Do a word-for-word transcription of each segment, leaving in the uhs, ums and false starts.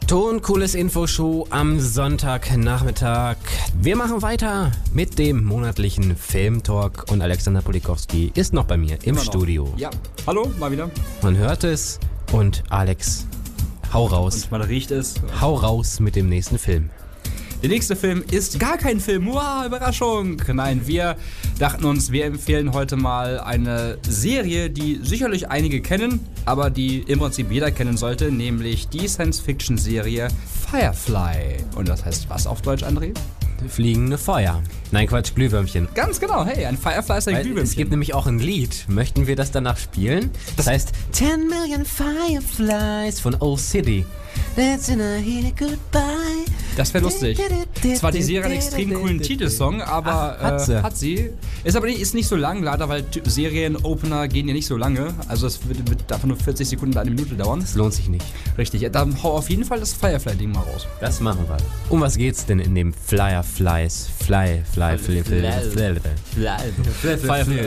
Ton, cooles Infoshow am Sonntagnachmittag. Wir machen weiter mit dem monatlichen Filmtalk und Alexander Polikowski ist noch bei mir im Studio. Ja, hallo, mal wieder. Man hört es und Alex, hau raus. Und man riecht es. Hau raus mit dem nächsten Film. Der nächste Film ist gar kein Film. Wow, Überraschung. Nein, wir dachten uns, wir empfehlen heute mal eine Serie, die sicherlich einige kennen, aber die im Prinzip jeder kennen sollte, nämlich die Science-Fiction-Serie Firefly. Und das heißt was auf Deutsch, André? Fliegende Feuer. Nein, Quatsch, Glühwürmchen. Ganz genau, hey, ein Firefly ist ein Weil Glühwürmchen. es gibt nämlich auch ein Lied. Möchten wir das danach spielen? Das, das heißt ten Million Fireflies von Old City. That's in a heat goodbye. Das wäre lustig. Zwar die Serie einen extrem coolen Titelsong, aber Ach, hat, sie. Äh, hat sie. Ist aber nicht, ist nicht so lang, leider, weil Serien-Opener gehen ja nicht so lange. Also es wird, wird davon nur vierzig Sekunden, eine Minute dauern. Das lohnt sich nicht. Richtig, dann hau auf jeden Fall das Firefly-Ding mal raus. Das machen wir. Um was geht's denn in dem Fireflies? Fly, Fly, Fly, Fly, Fly, Firefly,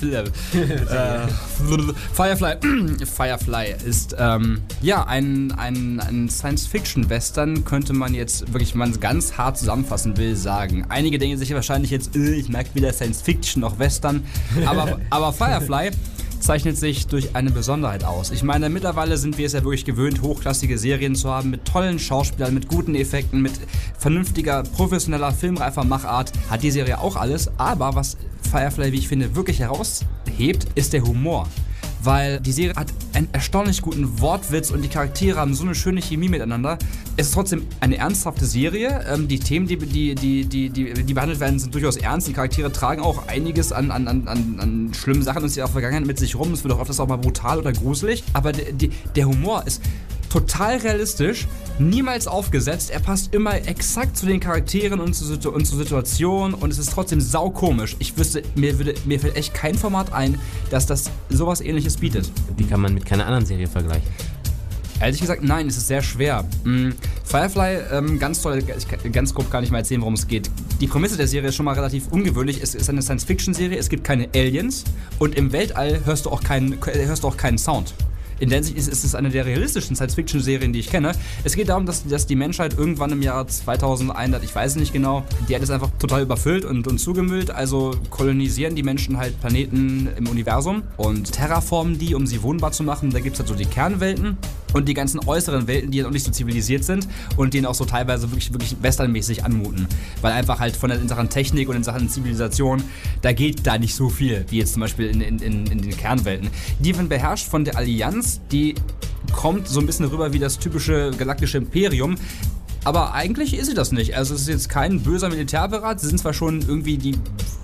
Firefly, Firefly ist ähm, ja ein, ein, ein Science-Fiction-Western, könnte man jetzt wirklich, wenn man es ganz hart zusammenfassen will, sagen. Einige denken sich wahrscheinlich jetzt, äh, ich mag weder Science-Fiction noch Western, aber, aber Firefly zeichnet sich durch eine Besonderheit aus. Ich meine, mittlerweile sind wir es ja wirklich gewöhnt, hochklassige Serien zu haben, mit tollen Schauspielern, mit guten Effekten, mit vernünftiger, professioneller, filmreifer Machart. Hat die Serie auch alles, aber was Firefly, wie ich finde, wirklich heraushebt, ist der Humor. Weil die Serie hat einen erstaunlich guten Wortwitz und die Charaktere haben so eine schöne Chemie miteinander. Es ist trotzdem eine ernsthafte Serie. Ähm, die Themen, die, die, die, die, die, die behandelt werden, sind durchaus ernst. Die Charaktere tragen auch einiges an, an, an, an schlimmen Sachen aus ihrer Vergangenheit mit sich rum. Es wird auch öfters auch mal brutal oder gruselig. Aber de, de, der Humor ist total realistisch, niemals aufgesetzt. Er passt immer exakt zu den Charakteren und, zu, und zur Situation und es ist trotzdem saukomisch. Ich wüsste, mir, würde, mir fällt echt kein Format ein, dass das sowas Ähnliches bietet. Die kann man mit keiner anderen Serie vergleichen. Ehrlich gesagt, nein, es ist sehr schwer. Mhm. Firefly, ähm, ganz toll, ich, ganz grob kann ich mal erzählen, worum es geht. Die Prämisse der Serie ist schon mal relativ ungewöhnlich. Es ist eine Science-Fiction-Serie, es gibt keine Aliens und im Weltall hörst du auch keinen, hörst du auch keinen Sound. In der Hinsicht ist, ist es eine der realistischen Science-Fiction-Serien, die ich kenne. Es geht darum, dass, dass die Menschheit irgendwann im Jahr zweitausendeinhundert, ich weiß nicht genau, die Erde ist einfach total überfüllt und, und zugemüllt. Also kolonisieren die Menschen halt Planeten im Universum und terraformen die, um sie wohnbar zu machen. Da gibt es halt so die Kernwelten und die ganzen äußeren Welten, die noch nicht so zivilisiert sind und denen auch so teilweise wirklich, wirklich westernmäßig anmuten. Weil einfach halt von der, in Sachen Technik und in Sachen Zivilisation, da geht da nicht so viel, wie jetzt zum Beispiel in, in, in, in den Kernwelten. Die werden beherrscht von der Allianz. Die kommt so ein bisschen rüber wie das typische galaktische Imperium. Aber eigentlich ist sie das nicht. Also es ist jetzt kein böser Militärapparat. Sie sind zwar schon irgendwie die,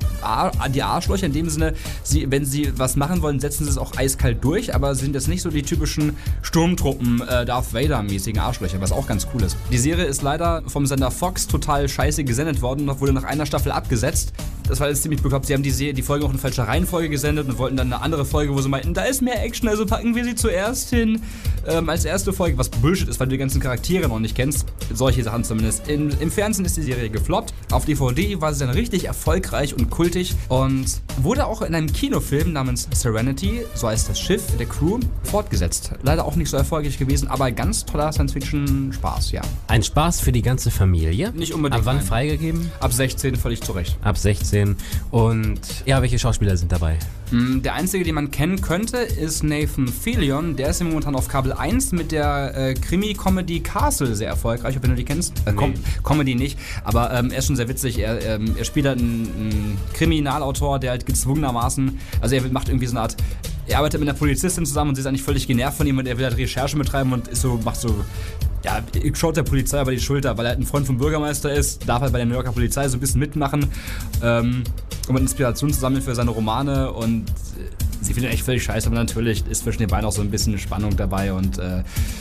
die Arschlöcher in dem Sinne, sie, wenn sie was machen wollen, setzen sie es auch eiskalt durch. Aber sie sind jetzt nicht so die typischen Sturmtruppen, äh, Darth Vader-mäßigen Arschlöcher, was auch ganz cool ist. Die Serie ist leider vom Sender Fox total scheiße gesendet worden und wurde nach einer Staffel abgesetzt. Das war jetzt ziemlich bekloppt. Sie haben die, Serie, die Folge auch in falscher Reihenfolge gesendet und wollten dann eine andere Folge, wo sie meinten, da ist mehr Action, also packen wir sie zuerst hin ähm, als erste Folge. Was Bullshit ist, weil du die ganzen Charaktere noch nicht kennst. Solche Sachen zumindest. In, Im Fernsehen ist die Serie gefloppt. Auf D V D war sie dann richtig erfolgreich und kultig und wurde auch in einem Kinofilm namens Serenity, so heißt das Schiff der Crew, fortgesetzt. Leider auch nicht so erfolgreich gewesen, aber ganz toller Science-Fiction-Spaß, ja. Ein Spaß für die ganze Familie? Nicht unbedingt. Ab wann nein. freigegeben? Ab sechzehn, völlig zu Recht. Ab sechzehn. Und ja, welche Schauspieler sind dabei? Der einzige, den man kennen könnte, ist Nathan Fillion. Der ist ja momentan auf Kabel eins mit der äh, Krimi-Comedy Castle sehr erfolgreich, wenn du die kennst. Äh, Com- Comedy nicht, aber ähm, er ist schon sehr witzig. Er, ähm, er spielt halt einen, einen Kriminalautor, der halt gezwungenermaßen, also er macht irgendwie so eine Art, er arbeitet mit einer Polizistin zusammen und sie ist eigentlich völlig genervt von ihm und er will halt Recherche betreiben und ist so, macht so, ja, schaut der Polizei über die Schulter, weil er halt ein Freund vom Bürgermeister ist, darf halt bei der New Yorker Polizei so ein bisschen mitmachen, ähm, um Inspiration zu sammeln für seine Romane und sie finden echt völlig scheiße, aber natürlich ist zwischen den beiden auch so ein bisschen Spannung dabei und äh,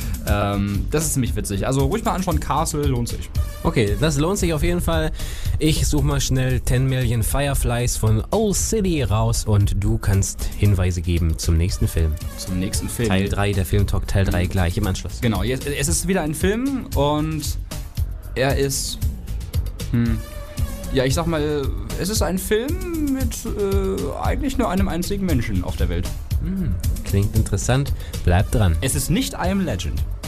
ähm, das ist ziemlich witzig. Also ruhig mal anschauen, Castle lohnt sich. Okay, das lohnt sich auf jeden Fall. Ich suche mal schnell ten Million Fireflies von Old City raus und du kannst Hinweise geben zum nächsten Film. Zum nächsten Film. Teil drei, der Filmtalk, Teil drei gleich im Anschluss. Genau, jetzt, es ist wieder ein Film und er ist, hm, ja, ich sag mal, es ist ein Film mit äh, eigentlich nur einem einzigen Menschen auf der Welt. Hm, klingt interessant. Bleib dran. Es ist nicht I Am Legend.